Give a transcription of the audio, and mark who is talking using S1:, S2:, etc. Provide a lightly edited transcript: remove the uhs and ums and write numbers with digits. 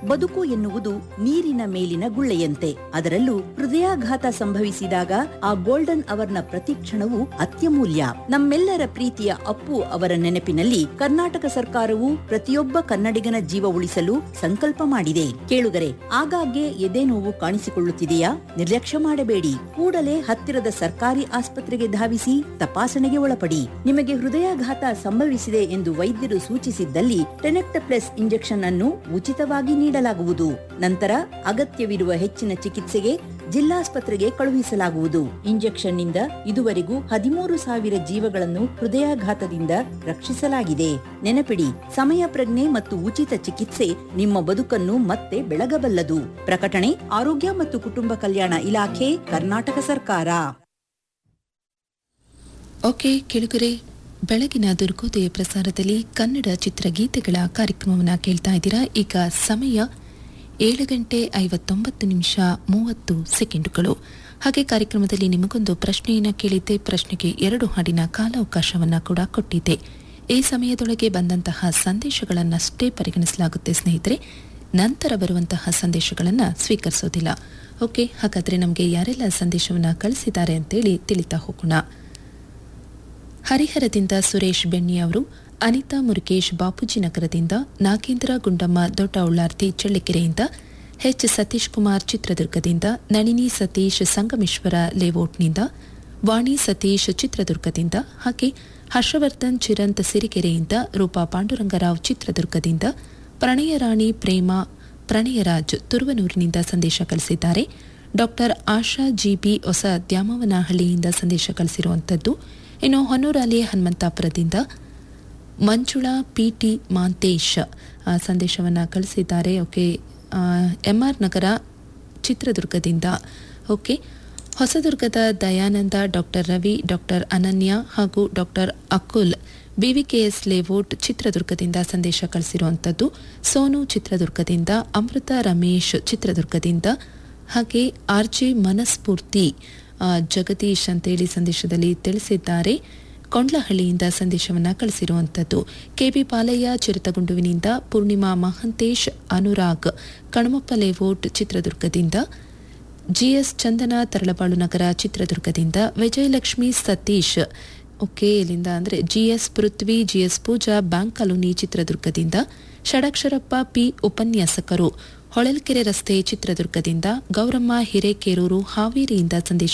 S1: ಬದುಕು ಎನ್ನುವುದು ನೀರಿನ ಮೇಲಿನ ಗುಳ್ಳೆಯಂತೆ. ಅದರಲ್ಲೂ ಹೃದಯಾಘಾತ ಸಂಭವಿಸಿದಾಗ ಆ ಗೋಲ್ಡನ್ ಅವರ್ನ ಪ್ರತಿಕ್ಷಣವು ಅತ್ಯಮೂಲ್ಯ. ನಮ್ಮೆಲ್ಲರ ಪ್ರೀತಿಯ ಅಪ್ಪು ಅವರ ನೆನಪಿನಲ್ಲಿ ಕರ್ನಾಟಕ ಸರ್ಕಾರವು ಪ್ರತಿಯೊಬ್ಬ ಕನ್ನಡಿಗನ ಜೀವ ಉಳಿಸಲು ಸಂಕಲ್ಪ ಮಾಡಿದೆ. ಕೇಳುಗರೆ, ಆಗಾಗ್ಗೆ ಎದೆ ನೋವು ಕಾಣಿಸಿಕೊಳ್ಳುತ್ತಿದೆಯಾ? ನಿರ್ಲಕ್ಷ್ಯ ಮಾಡಬೇಡಿ. ಕೂಡಲೇ ಹತ್ತಿರದ ಸರ್ಕಾರಿ ಆಸ್ಪತ್ರೆಗೆ ಧಾವಿಸಿ ತಪಾಸಣೆಗೆ ಒಳಪಡಿ. ನಿಮಗೆ ಹೃದಯಾಘಾತ ಸಂಭವಿಸಿದೆ ಎಂದು ವೈದ್ಯರು ಸೂಚಿಸಿದ್ದಲ್ಲಿ ಟೆನೆಕ್ಟಪ್ಲೆಸ್ ಇಂಜೆಕ್ಷನ್ ಅನ್ನು ಉಚಿತವಾಗಿ ನೀಡಲಾಗುವುದು. ನಂತರ ಅಗತ್ಯವಿರುವ ಹೆಚ್ಚಿನ ಚಿಕಿತ್ಸೆಗೆ ಜಿಲ್ಲಾಸ್ಪತ್ರೆಗೆ ಕಳುಹಿಸಲಾಗುವುದು. ಇಂಜೆಕ್ಷನ್ ನಿಂದ ಇದುವರೆಗೂ 13,000 ಜೀವಗಳನ್ನು ಹೃದಯಾಘಾತದಿಂದ ರಕ್ಷಿಸಲಾಗಿದೆ. ನೆನಪಿಡಿ, ಸಮಯ ಪ್ರಜ್ಞೆ ಮತ್ತು ಉಚಿತ ಚಿಕಿತ್ಸೆ ನಿಮ್ಮ ಬದುಕನ್ನು ಮತ್ತೆ ಬೆಳಗಬಲ್ಲದು. ಪ್ರಕಟಣೆ ಆರೋಗ್ಯ ಮತ್ತು ಕುಟುಂಬ ಕಲ್ಯಾಣ ಇಲಾಖೆ, ಕರ್ನಾಟಕ ಸರ್ಕಾರ.
S2: ಓಕೆ ಕೇಳುಗರೆ, ಬೆಳಗಿನ ದುರ್ಗೋದಯ ಪ್ರಸಾರದಲ್ಲಿ ಕನ್ನಡ ಚಿತ್ರಗೀತೆಗಳ ಕಾರ್ಯಕ್ರಮವನ್ನು ಕೇಳ್ತಾ ಇದ್ದೀರಾ. ಈಗ ಸಮಯ 7:59:30 ಹಾಗೆ ಕಾರ್ಯಕ್ರಮದಲ್ಲಿ ನಿಮಗೊಂದು ಪ್ರಶ್ನೆಯನ್ನು ಕೇಳಿದ್ದೆ. ಪ್ರಶ್ನೆಗೆ 2 ಹಾಡಿನ ಕಾಲಾವಕಾಶವನ್ನು ಕೂಡ ಕೊಟ್ಟಿದ್ದೆ. ಈ ಸಮಯದೊಳಗೆ ಬಂದಂತಹ ಸಂದೇಶಗಳನ್ನಷ್ಟೇ ಪರಿಗಣಿಸಲಾಗುತ್ತೆ ಸ್ನೇಹಿತರೆ. ನಂತರ ಬರುವಂತಹ ಸಂದೇಶಗಳನ್ನು ಸ್ವೀಕರಿಸೋದಿಲ್ಲ. ಓಕೆ, ಹಾಗಾದರೆ ನಮಗೆ ಯಾರೆಲ್ಲ ಸಂದೇಶವನ್ನು ಕಳಿಸಿದ್ದಾರೆ ಅಂತೇಳಿ ತಿಳಿತಾ ಹೋಗೋಣ. ಹರಿಹರದಿಂದ ಸುರೇಶ್ ಬೆಣ್ಣಿ ಅವರು, ಅನಿತಾ ಮುರುಗೇಶ್ ಬಾಪೂಜಿ ನಗರದಿಂದ, ನಾಗೇಂದ್ರ ಗುಂಡಮ್ಮ ದೊಡ್ಡ ಉಳ್ಳಾರ್ತಿ ಚಳ್ಳಕೆರೆಯಿಂದ, ಎಚ್ ಸತೀಶ್ ಕುಮಾರ್ ಚಿತ್ರದುರ್ಗದಿಂದ, ನಳಿನಿ ಸತೀಶ್ ಸಂಗಮೇಶ್ವರ ಲೇಔಟ್ನಿಂದ, ವಾಣಿ ಸತೀಶ್ ಚಿತ್ರದುರ್ಗದಿಂದ, ಹಾಗೆ ಹರ್ಷವರ್ಧನ್ ಚಿರಂತ್ ಸಿರಿಗೆರೆಯಿಂದ, ರೂಪಾ ಪಾಂಡುರಂಗರಾವ್ ಚಿತ್ರದುರ್ಗದಿಂದ, ಪ್ರಣಯರಾಣಿ ಪ್ರೇಮ ಪ್ರಣಯರಾಜ್ ತುರುವನೂರಿನಿಂದ ಸಂದೇಶ ಕಳಿಸಿದ್ದಾರೆ. ಡಾಕ್ಟರ್ ಆಶಾ ಜಿಬಿ ಹೊಸ ದ್ಯಾಮವನಹಳ್ಳಿಯಿಂದ ಸಂದೇಶ ಕಳಿಸಿರುವಂಥದ್ದು. ಇನ್ನು ಹೊನ್ನೂರಲ್ಲಿ ಹನುಮಂತಾಪುರದಿಂದ ಮಂಜುಳಾ ಪಿಟಿ ಮಾಂತೇಶ್ ಸಂದೇಶವನ್ನು ಕಳಿಸಿದ್ದಾರೆ. ಓಕೆ, ಎಂಆರ್ ನಗರ ಚಿತ್ರದುರ್ಗದಿಂದ. Okay, ಹೊಸದುರ್ಗದ Dayananda, doctor Ravi, doctor ಅನನ್ಯ ಹಾಗೂ ಡಾಕ್ಟರ್ ಅಕುಲ್ ಬಿವಿಕೆಎಸ್ ಲೇಔಟ್ ಚಿತ್ರದುರ್ಗದಿಂದ ಸಂದೇಶ ಕಳಿಸಿರುವಂಥದ್ದು. ಸೋನು ಚಿತ್ರದುರ್ಗದಿಂದ, ಅಮೃತ ರಮೇಶ್ ಚಿತ್ರದುರ್ಗದಿಂದ, ಹಾಗೆ ಆರ್ಜೆ ಮನಸ್ಫೂರ್ತಿ ಜಗದೀಶ್ ಅಂತೇಳಿ ಸಂದೇಶದಲ್ಲಿ ತಿಳಿಸಿದ್ದಾರೆ. ಕೊಂಡ್ಲಹಳ್ಳಿಯಿಂದ ಸಂದೇಶವನ್ನು ಕಳಿಸಿರುವಂಥದ್ದು. ಕೆಬಿ ಪಾಲಯ್ಯ ಚಿರತಗುಂಡುವಿನಿಂದ, ಪೂರ್ಣಿಮಾ ಮಹಂತೇಶ್ ಅನುರಾಗ್ ಕಣಮಪ್ಪ ಲೇಔಟ್ ಚಿತ್ರದುರ್ಗದಿಂದ, ಜಿಎಸ್ ಚಂದನ ತರಳಬಾಳು ನಗರ ಚಿತ್ರದುರ್ಗದಿಂದ, ವಿಜಯಲಕ್ಷ್ಮಿ ಸತೀಶ್ ಓಕೆ ಇಲ್ಲಿಂದ ಅಂದರೆ ಜಿಎಸ್ ಪೃಥ್ವಿ, ಜಿಎಸ್ ಪೂಜಾ ಬ್ಯಾಂಕ್ ಕಾಲೋನಿ ಚಿತ್ರದುರ್ಗದಿಂದ, ಷಡಕ್ಷರಪ್ಪ ಪಿ ಉಪನ್ಯಾಸಕರು ಹೊಳಲ್ಕೆರೆ ರಸ್ತೆ ಚಿತ್ರದುರ್ಗದಿಂದ, ಗೌರಮ್ಮ ಹಿರೇಕೆರೂರು ಹಾವೇರಿಯಿಂದ ಸಂದೇಶ